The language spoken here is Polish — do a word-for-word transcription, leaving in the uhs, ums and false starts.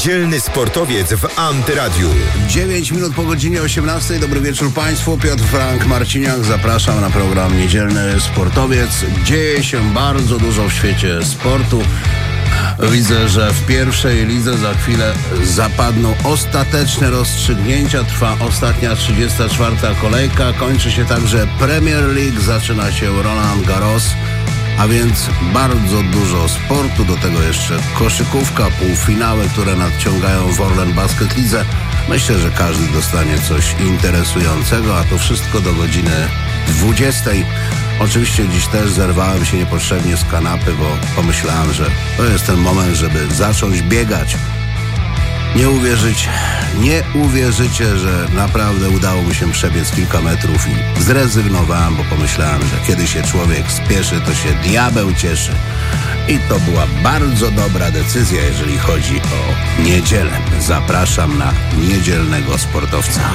Niedzielny sportowiec w Antyradiu. dziewięć minut po godzinie osiemnastej. Dobry wieczór Państwu. Piotr Frank Marciniak. Zapraszam na program Niedzielny Sportowiec. Dzieje się bardzo dużo w świecie sportu. Widzę, że w pierwszej lidze za chwilę zapadną ostateczne rozstrzygnięcia. Trwa ostatnia trzydziesta czwarta kolejka. Kończy się także Premier League. Zaczyna się Roland Garros. A więc bardzo dużo sportu, do tego jeszcze koszykówka, półfinały, które nadciągają w Orlen Basket Lidze. Myślę, że każdy dostanie coś interesującego, a to wszystko do godziny dwudziestej. Oczywiście dziś też zerwałem się niepotrzebnie z kanapy, bo pomyślałem, że to jest ten moment, żeby zacząć biegać. Nie uwierzyć, nie uwierzycie, że naprawdę udało mi się przebiec kilka metrów i zrezygnowałem, bo pomyślałem, że kiedy się człowiek spieszy, to się diabeł cieszy. I to była bardzo dobra decyzja, jeżeli chodzi o niedzielę. Zapraszam na niedzielnego sportowca.